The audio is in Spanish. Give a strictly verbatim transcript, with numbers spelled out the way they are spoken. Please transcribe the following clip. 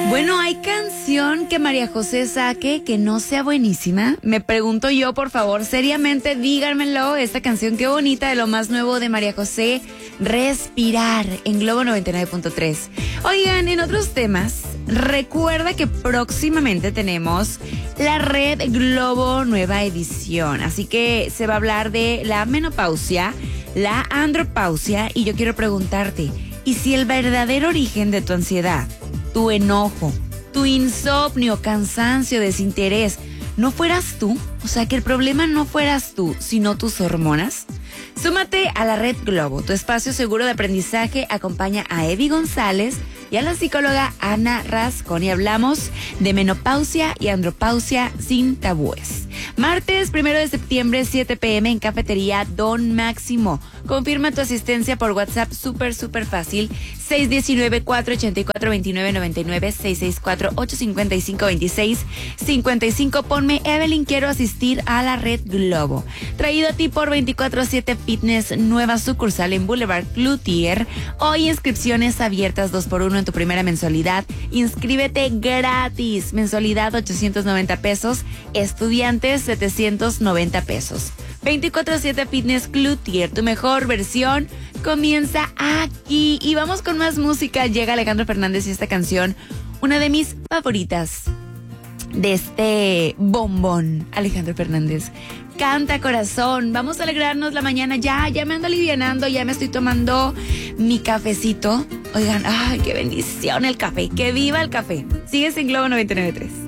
Bueno, ¿hay canción que María José saque que no sea buenísima? Me pregunto yo, por favor, seriamente, díganmelo. Esta canción, qué bonita, de lo más nuevo de María José, Respirar, en Globo noventa y nueve punto tres. Oigan, en otros temas, recuerda que próximamente tenemos la Red Globo nueva edición. Así que se va a hablar de la menopausia, la andropausia, y yo quiero preguntarte, ¿y si el verdadero origen de tu ansiedad, tu enojo, tu insomnio, cansancio, desinterés, no fueras tú? O sea, que el problema no fueras tú, sino tus hormonas. Súmate a la Red Globo, tu espacio seguro de aprendizaje. Acompaña a Eddie González y a la psicóloga Ana Rascón y hablamos de menopausia y andropausia sin tabúes. Martes primero de septiembre, siete pe eme en Cafetería Don Máximo. Confirma tu asistencia por WhatsApp, súper, súper fácil. seis uno nueve, cuatro ocho cuatro, dos nueve nueve nueve, seis seis cuatro, ocho cinco cinco, dos seis cinco cinco. Ponme, Evelyn, quiero asistir a la Red Globo. Traído a ti por veinticuatro siete Fitness, nueva sucursal en Boulevard Cloutier. Hoy inscripciones abiertas dos por uno en tu primera mensualidad. Inscríbete gratis. Mensualidad ochocientos noventa pesos. Estudiantes setecientos noventa pesos. veinticuatro siete Fitness Cloutier, tu mejor versión comienza aquí. Y vamos con más música. Llega Alejandro Fernández y esta canción, una de mis favoritas de este bombón. Alejandro Fernández, Canta Corazón. Vamos a alegrarnos la mañana. Ya, ya me ando alivianando, ya me estoy tomando mi cafecito. Oigan, ay, qué bendición el café. Que viva el café. Sigues en Globo noventa y nueve punto tres.